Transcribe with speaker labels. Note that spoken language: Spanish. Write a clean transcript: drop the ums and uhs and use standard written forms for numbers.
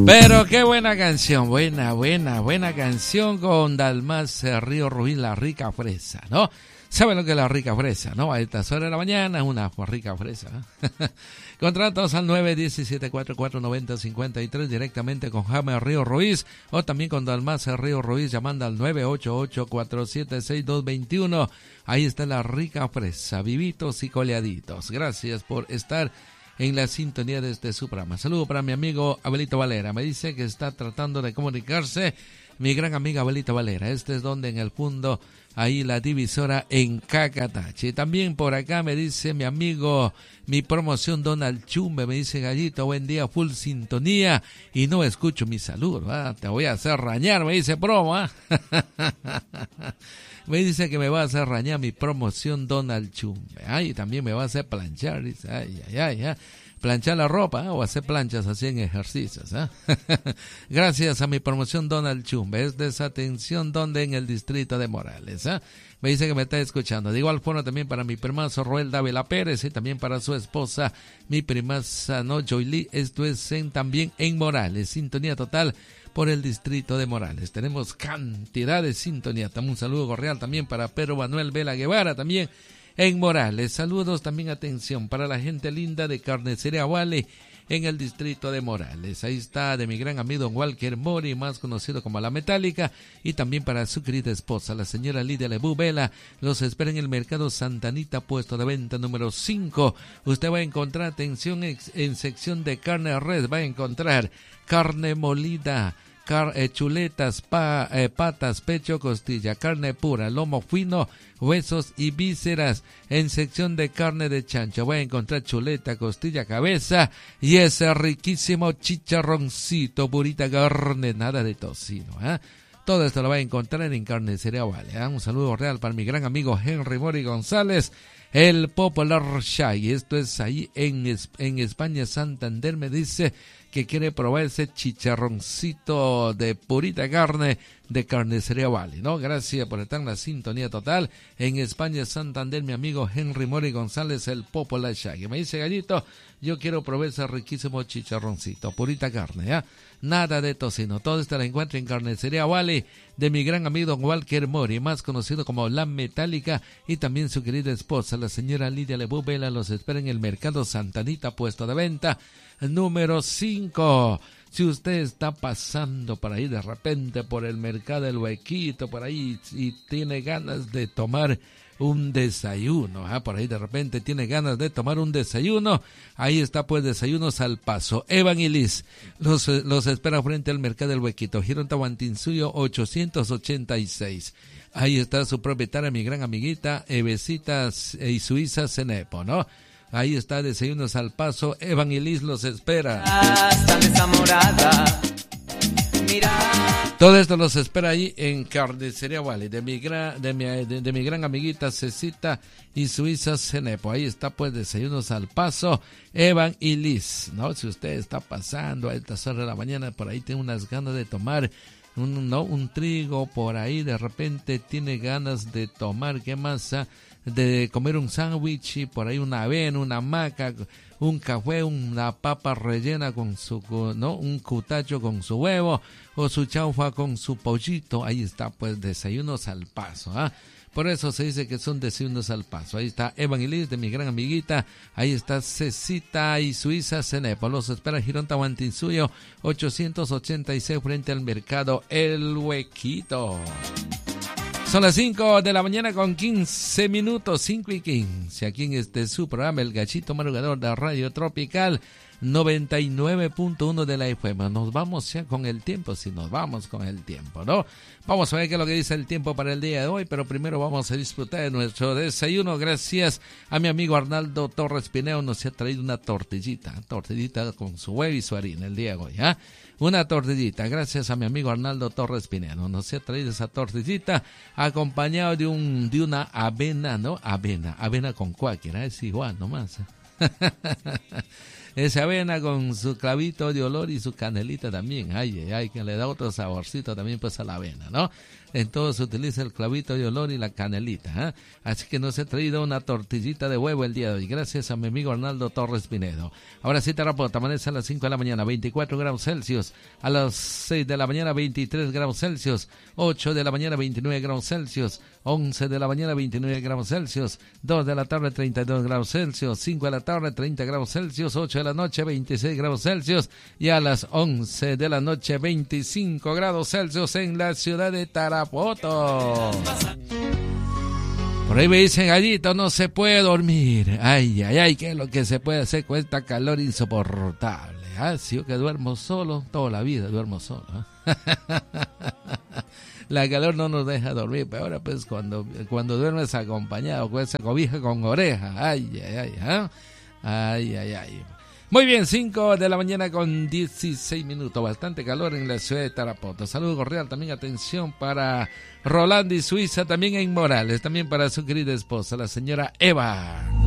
Speaker 1: Pero qué buena canción, buena canción con Dalmacia Río Ruiz, La Rica Fresa, ¿no? ¿Saben lo que es la rica fresa, no? A estas horas de la mañana es una rica fresa. Contratos al 917-4490-53 directamente con Jaime Río Ruiz o también con Dalmacia Río Ruiz llamando al 988-476221. Ahí está la rica fresa, vivitos y coleaditos. Gracias por estar en la sintonía de este su programa. Saludo para mi amigo Abelito Valera. Me dice que está tratando de comunicarse mi gran amiga Abelito Valera. Este es donde en el fondo, ahí la divisora en Cacatache. También por acá me dice mi amigo, mi promoción Donald Chumbe, me dice Gallito, buen día, full sintonía y no escucho mi saludo, ¿verdad? Te voy a hacer rañar, me dice promo, ¿eh? Me dice que me va a hacer rañar mi promoción Donald Chumbe. Ay, también me va a hacer planchar, dice, ay. Planchar la ropa o hacer planchas así en ejercicios. Gracias a mi promoción Donald Chumbe. Es de esa atención donde en el distrito de Morales. Me dice que me está escuchando. De igual forma también para mi primazo Roel Dávila Pérez y también para su esposa, mi primaza, ¿no? Joyly. Esto es también en Morales. Sintonía total por el distrito de Morales. Tenemos cantidad de sintonía. Un saludo cordial también para Pedro Manuel Vela Guevara también en Morales. Saludos también, atención, para la gente linda de Carnicería Wally en el distrito de Morales. Ahí está de mi gran amigo Don Walker Mori, más conocido como La Metálica, y también para su querida esposa, la señora Lidia Lebú Vela. Los espera en el mercado Santa Anita, puesto de venta número 5. Usted va a encontrar, atención, en sección de carne red, va a encontrar carne molida, chuletas, patas, pecho, costilla, carne pura, lomo fino, huesos y vísceras. En sección de carne de chancho voy a encontrar chuleta, costilla, cabeza y ese riquísimo chicharroncito, purita carne, nada de tocino, Todo esto lo va a encontrar en Carnicería Vale. Un saludo real para mi gran amigo Henry Mori González, el Popular Chai. Esto es ahí en España, Santander. Me dice que quiere probar ese chicharroncito de purita carne de Carnicería Vale, ¿no? Gracias por estar en la sintonía total. En España, Santander, mi amigo Henry Mori González, el Popular Chai. Me dice, Gallito, yo quiero probar ese riquísimo chicharroncito, purita carne, nada de tocino. Todo esto lo encuentra en Carnicería Vale de mi gran amigo Don Walker Mori, más conocido como La Metálica, y también su querida esposa, la señora Lidia Lebú Vela. Los espera en el mercado Santa Anita, puesto de venta número 5. Si usted está pasando por ahí de repente por el mercado del Huequito, por ahí, y tiene ganas de tomar un desayuno, por ahí de repente tiene ganas de tomar un desayuno, ahí está pues Desayunos al Paso. Evan y Liz los espera frente al mercado del Huequito, Girón Tahuantinsuyo 886. Ahí está su propietaria, mi gran amiguita Evecita y Suiza Cenepo, ¿no? Ahí está Desayunos al Paso. Evan y Liz los espera.
Speaker 2: Tan desamorada. Mira.
Speaker 1: Todo esto los espera ahí en Carnicería Vale de mi gran amiguita Cecita y Suiza Cenepo. Ahí está pues Desayunos al Paso, Evan y Liz, ¿no? Si usted está pasando a estas horas de la mañana, por ahí tiene unas ganas de tomar un trigo, por ahí de repente tiene ganas de tomar, ¿qué más? De comer un sándwich y por ahí una avena, una maca, un café, una papa rellena con su, ¿no? Un cutacho con su huevo o su chaufa con su pollito. Ahí está pues Desayunos al Paso, Por eso se dice que son Desayunos al Paso. Ahí está Evan y Liz de mi gran amiguita. Ahí está Cecita y Suiza Cenepo. Los espera Girón Tahuantinsuyo 886 frente al mercado El Huequito. Son las 5 de la mañana con 15 minutos, 5 y 15. Aquí en su programa, El Gachito Madrugador de Radio Tropical 99.1 de la FM. Nos vamos ya con el tiempo, si nos vamos con el tiempo, ¿no? Vamos a ver qué es lo que dice el tiempo para el día de hoy, pero primero vamos a disfrutar de nuestro desayuno. Gracias a mi amigo Arnaldo Torres Pineo, nos ha traído una tortillita con su huevo y su harina el día de hoy, Una tortillita, gracias a mi amigo Arnaldo Torres Pinero, nos ha traído esa tortillita acompañado de una avena, ¿no? Avena con cuáquera, es igual nomás. Esa avena con su clavito de olor y su canelita también. Ay, ay, ay, que le da otro saborcito también pues a la avena, ¿no? Entonces se utiliza el clavito de olor y la canelita, ¿eh? Así que nos he traído una tortillita de huevo el día de hoy, gracias a mi amigo Arnaldo Torres Pinedo. Ahora sí, Tarapoto, amanece a las 5 de la mañana, 24 grados Celsius, a las 6 de la mañana, 23 grados Celsius, 8 de la mañana, 29 grados Celsius, 11 de la mañana, 29 grados Celsius, 2 de la tarde, 32 grados Celsius, 5 de la tarde, 30 grados Celsius, 8 de la noche, 26 grados Celsius, y a las 11 de la noche, 25 grados Celsius en la ciudad de Tarapoto. Por ahí me dicen, Gallito, no se puede dormir. Ay, ay, ay, ¿qué es lo que se puede hacer con esta calor insoportable? Ah, sí, yo que duermo solo, toda la vida duermo solo, ¿eh? La calor no nos deja dormir, pero ahora pues cuando duermes acompañado con esa cobija con oreja, ay, ay, ay, ¿eh? Ay, ay, ay. Muy bien, 5 de la mañana con 16 minutos, bastante calor en la ciudad de Tarapoto. Saludos cordial, también atención para Rolando y Suiza, también en Morales, también para su querida esposa, la señora Eva.